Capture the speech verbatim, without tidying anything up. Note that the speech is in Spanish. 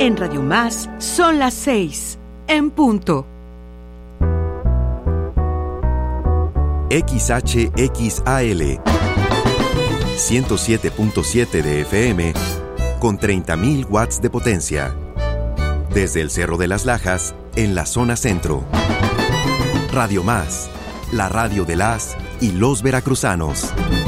En Radio Más son las seis, en punto. X H X A L ciento siete punto siete de F M con treinta mil watts de potencia. Desde el Cerro de las Lajas, en la zona centro. Radio Más, la radio de las y los veracruzanos.